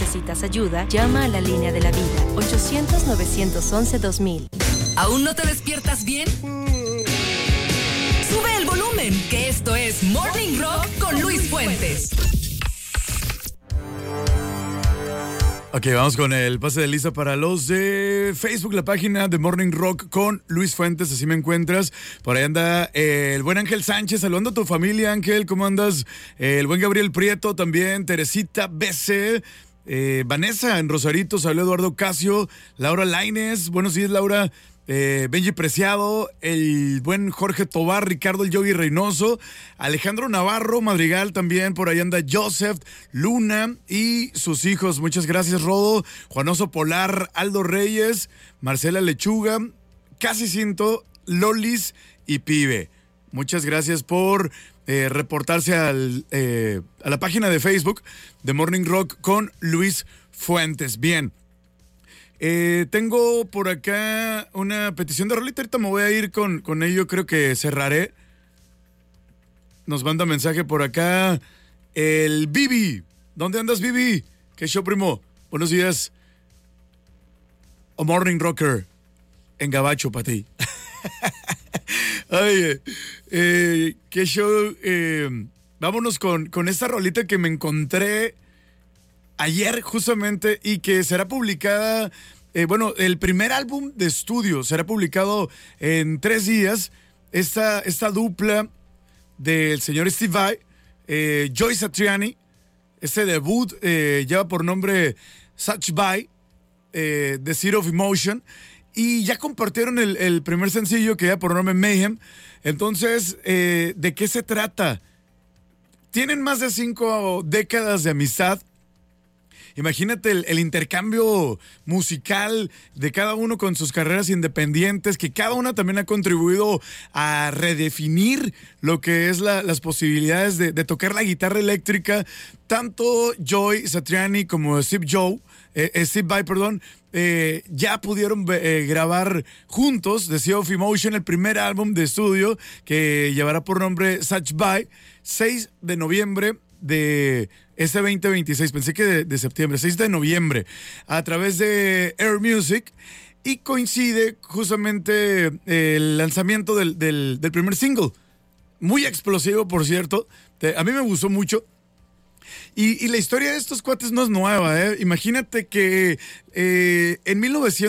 necesitas ayuda, llama a la línea de la vida, 800-911-2000. ¿Aún no te despiertas bien? Sube el volumen, que esto es Morning Rock con Luis Fuentes. Ok, vamos con el pase de lista para los de Facebook, la página de Morning Rock con Luis Fuentes, así me encuentras. Por ahí anda el buen Ángel Sánchez, saludando a tu familia, Ángel, ¿cómo andas? El buen Gabriel Prieto también, Teresita BC, Vanessa en Rosarito, saludo Eduardo Casio, Laura Lainez, buenos días Laura. Benji Preciado, el buen Jorge Tobar, Ricardo el Yogi Reynoso, Alejandro Navarro Madrigal también, por ahí anda Joseph, Luna y sus hijos. Muchas gracias, Rodo, Juanoso Polar, Aldo Reyes, Marcela Lechuga, Casi Cinto, Lolis y Pibe. Muchas gracias por reportarse a la página de Facebook de Morning Rock con Luis Fuentes. Bien. Tengo por acá una petición de rolita, ahorita me voy a ir con ello, creo que cerraré. Nos manda mensaje por acá el Bibi. ¿Dónde andas, Bibi? ¿Qué show, primo? Buenos días. O Morning Rocker en Gabacho para ti. Ay, qué show. Vámonos con esta rolita que me encontré ayer justamente y que será publicada, el primer álbum de estudio será publicado en 3 días. Esta dupla del señor Steve Vai, Joy Satriani, este debut lleva por nombre Such Vai, The Seed of Emotion, y ya compartieron el primer sencillo que lleva por nombre Mayhem. Entonces, ¿de qué se trata? Tienen más de 5 décadas de amistad. Imagínate el intercambio musical de cada uno con sus carreras independientes, que cada una también ha contribuido a redefinir lo que es las posibilidades de tocar la guitarra eléctrica. Tanto Joy Satriani como Steve Vai, ya pudieron grabar juntos The Seed of Emotion, el primer álbum de estudio que llevará por nombre Such Vai, 6 de noviembre de ese 2026, pensé que de septiembre, 6 de noviembre, a través de Air Music, y coincide justamente el lanzamiento del primer single. Muy explosivo, por cierto. A mí me gustó mucho. Y la historia de estos cuates no es nueva, ¿eh? Imagínate que en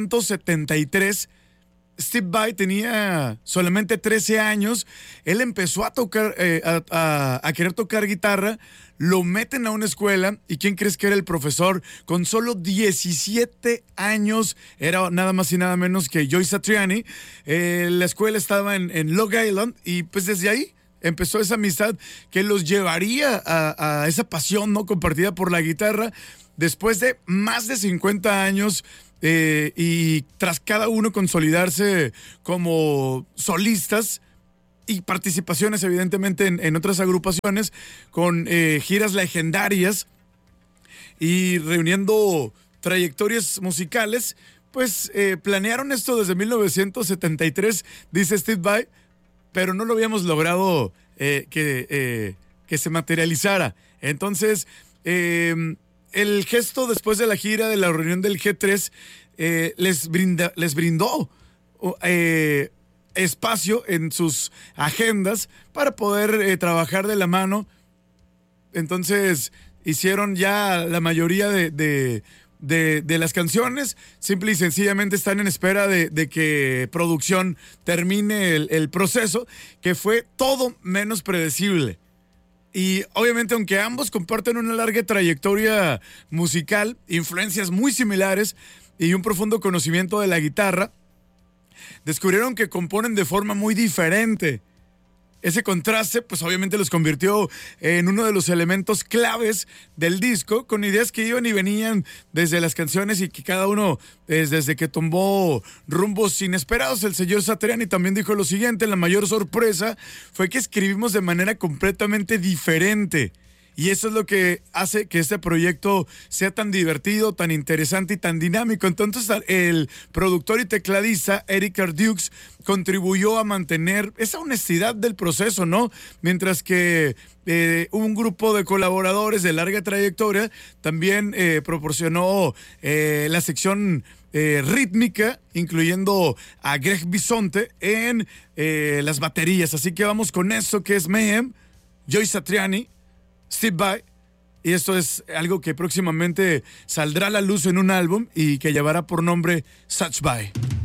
1973 Steve Vai tenía solamente 13 años. Él empezó a tocar, a querer tocar guitarra. Lo meten a una escuela. ¿Y quién crees que era el profesor? Con solo 17 años, era nada más y nada menos que Joy Satriani. La escuela estaba en Long Island, y pues desde ahí empezó esa amistad que los llevaría a esa pasión, ¿no?, compartida por la guitarra. Después de más de 50 años, y tras cada uno consolidarse como solistas y participaciones evidentemente en otras agrupaciones, con giras legendarias y reuniendo trayectorias musicales, pues planearon esto desde 1973, dice Steve Vai, pero no lo habíamos logrado que se materializara. Entonces, el gesto después de la gira, de la reunión del G3, les brindó espacio en sus agendas para poder trabajar de la mano. Entonces hicieron ya la mayoría de las canciones. Simple y sencillamente están en espera de que producción termine el proceso, que fue todo menos predecible. Y obviamente, aunque ambos comparten una larga trayectoria musical, influencias muy similares y un profundo conocimiento de la guitarra, descubrieron que componen de forma muy diferente. Ese contraste, pues obviamente los convirtió en uno de los elementos claves del disco, con ideas que iban y venían desde las canciones, y que cada uno, desde que tomó rumbos inesperados. El señor Satriani también dijo lo siguiente: la mayor sorpresa fue que escribimos de manera completamente diferente, y eso es lo que hace que este proyecto sea tan divertido, tan interesante y tan dinámico. Entonces el productor y tecladista Eric Cardukes contribuyó a mantener esa honestidad del proceso, ¿no? Mientras que un grupo de colaboradores de larga trayectoria también proporcionó la sección rítmica, incluyendo a Greg Bisonte en las baterías. Así que vamos con esto que es Mayhem, Joey Satriani, Steve Vai, y esto es algo que próximamente saldrá a la luz en un álbum y que llevará por nombre Such Vai.